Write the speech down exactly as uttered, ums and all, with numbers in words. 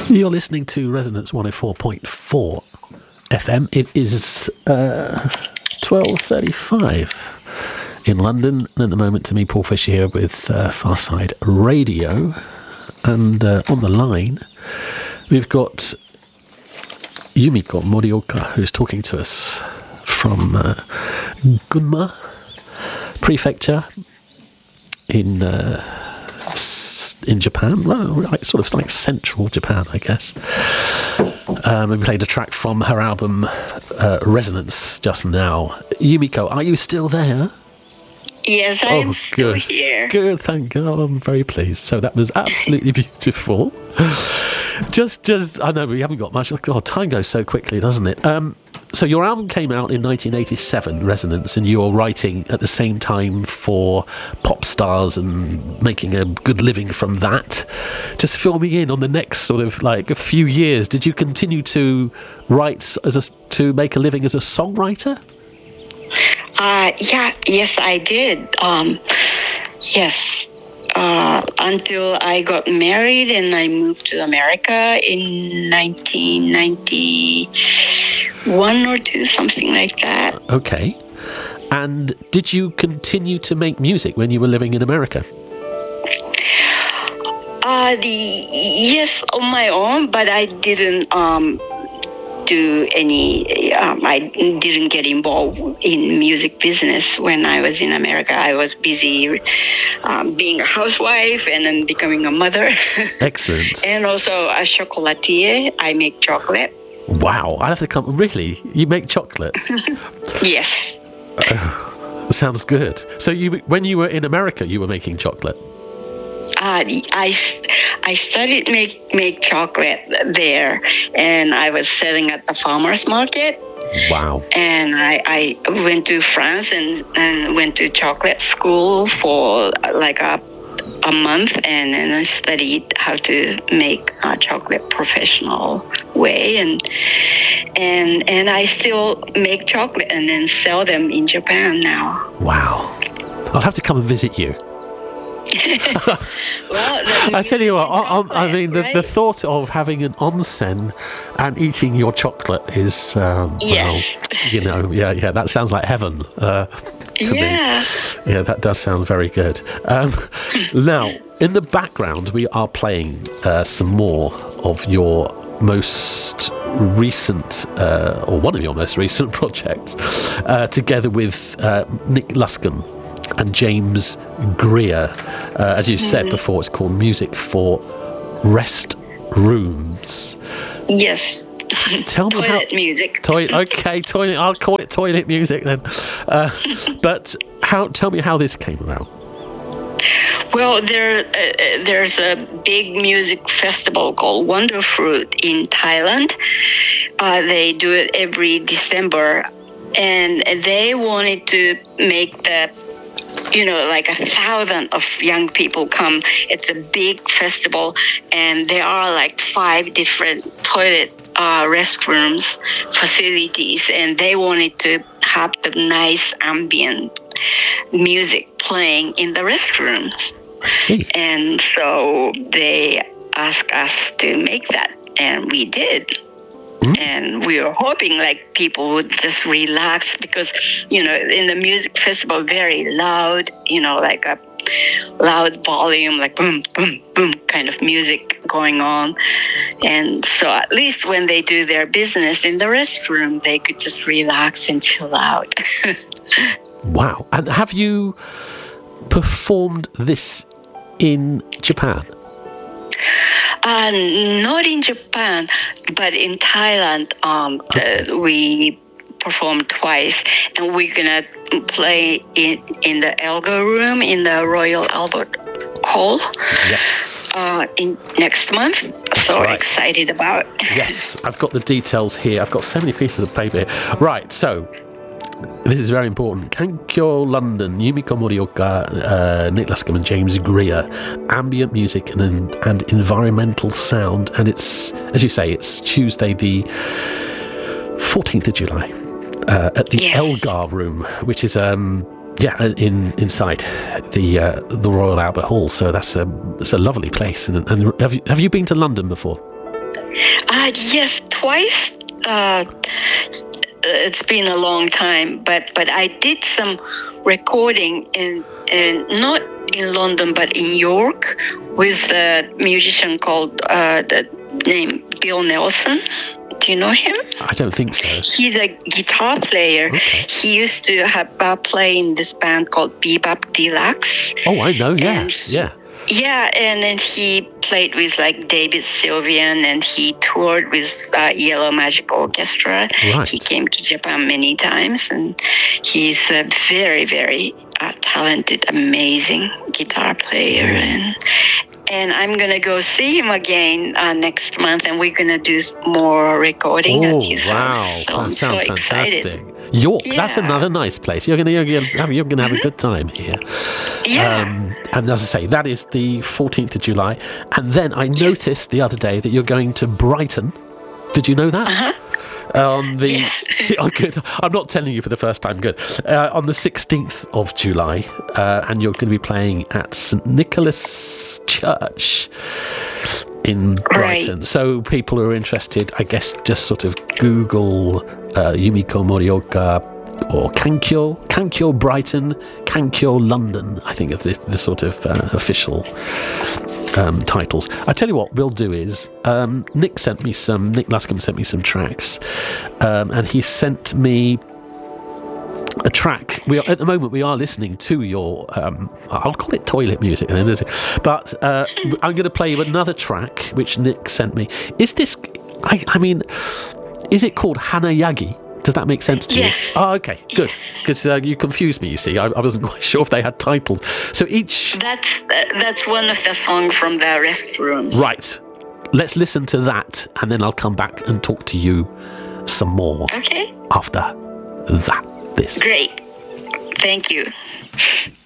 You're listening to Resonance one oh four point four F M. It is uh, twelve thirty-five in London. And at the moment, to me, Paul Fisher here with uh, Farside Radio. And uh, on the line, we've got Yumiko Morioka, who's talking to us from uh, Gunma Prefecture in uh, in Japan, well, like, sort of like central Japan, I guess. Um, we played a track from her album uh, Resonance just now. Yumiko, are you still there? Yes, I am oh, still good. here. Good, thank God. I'm very pleased. So that was absolutely beautiful. Just, just, I know we haven't got much. God, time goes so quickly, doesn't it? Um, so your album came out in nineteen eighty-seven, Resonance, and you're writing at the same time for pop stars and making a good living from that. Just fill me in on the next sort of like a few years. Did you continue to write as a, to make a living as a songwriter? Uh, yeah, yes, I did. Um, yes. Uh, until I got married and I moved to America in nineteen ninety-one or two, something like that. Okay. And did you continue to make music when you were living in America? Uh, the yes, on my own, but I didn't um, do any. Um, I didn't get involved in music business when I was in America. I was busy um, being a housewife and then becoming a mother. Excellent. And also a chocolatier. I make chocolate. Wow, I have to come. Really, you make chocolate? Yes. Uh, sounds good. So you, when you were in America, you were making chocolate. Uh, I, I studied make make chocolate there, and I was selling at the farmers market. Wow. And I, I went to France and, and went to chocolate school for like a a month, and then I studied how to make uh, chocolate professional way, and and and I still make chocolate and then sell them in Japan now. Wow. I'll have to come and visit you. Well, I tell you what, chocolate, I, I mean, the, right? the thought of having an onsen and eating your chocolate is, um, yes. well, you know, yeah, yeah, that sounds like heaven uh, to yeah. me. Yeah, that does sound very good. Um, now, in the background, we are playing uh, some more of your most recent, uh, or one of your most recent projects, uh, together with uh, Nick Luscombe and James Greer. Uh, as you mm-hmm. said before, it's called Music for Rest Rooms. Yes. Tell me toilet how, music. Toilet. Okay, toilet. I'll call it toilet music then. Uh, but how? Tell me how this came about. Well, there uh, there's a big music festival called Wonder Fruit in Thailand. Uh, they do it every December, and they wanted to make the you know, like a thousand of young people come. It's a big festival, and there are like five different toilet uh, restrooms facilities, and they wanted to have the nice ambient music playing in the restrooms. I see. And so they asked us to make that, and we did. And we were hoping like people would just relax because, you know, in the music festival, very loud, you know, like a loud volume, like boom, boom, boom kind of music going on. And so at least when they do their business in the restroom, they could just relax and chill out. Wow. And have you performed this in Japan? Uh, not in Japan, but in Thailand, um, okay. uh, we performed twice, and we're gonna play in in the Elgar Room in the Royal Albert Hall. Yes. Uh, in next month. That's so right. Excited about. Yes, I've got the details here. I've got so many pieces of paper here. Right, so this is very important. Kankyo London, Yumiko Morioka, uh, Nick Luscombe and James Greer. Ambient music and, and environmental sound. And it's, as you say, it's Tuesday the fourteenth of July uh, at the yes. Elgar Room, which is, um, yeah, in inside the uh, the Royal Albert Hall. So that's a, it's a lovely place. And, and have, you, have you been to London before? Uh, yes, twice. Uh, it's been a long time, but but I did some recording in, in not in London but in York with a musician called uh, the name Bill Nelson. Do you know him? I don't think so. He's a guitar player. Okay. He used to have uh, play in this band called Bebop Deluxe. Oh, I know. Yeah, And he- yeah. Yeah, and then he played with like David Sylvian, and he toured with uh, Yellow Magic Orchestra. Right. He came to Japan many times, and he's a very, very uh, talented, amazing guitar player. And and I'm gonna go see him again uh, next month, and we're gonna do s- more recording Oh, at his wow. house. So I'm That so sounds excited. fantastic. York, that's Yeah. another nice place. You're going to you're gonna, you're gonna have a good time here. Yeah. Um, and as I say, that is the fourteenth of July. And then I noticed the other day that you're going to Brighton. Did you know that? Uh-huh. On the Yes. si- oh, good. I'm not telling you for the first time. Good. Uh, on the sixteenth of July, uh, and you're going to be playing at St Nicholas Church in Brighton. Right. So people who are interested, I guess, just sort of Google uh, Yumiko Morioka or Kankyo, Kankyo Brighton, Kankyo London. I think of the, the sort of uh, official um, titles. I tell you what we'll do is um, Nick sent me some. Nick Luscombe sent me some tracks, um, and he sent me a track. We are, at the moment we are listening to your um, I'll call it toilet music then, is it? But uh, I'm going to play you another track which Nick sent me. Is this I, I mean is it called Hanayagi? Does that make sense to Yes. you? Oh, okay, good. Because uh, you confused me, you see. I, I wasn't quite sure if they had titles. So each... That's uh, that's one of the songs from the restrooms. Right. Let's listen to that, and then I'll come back and talk to you some more Okay. after that. This. Great. Thank you.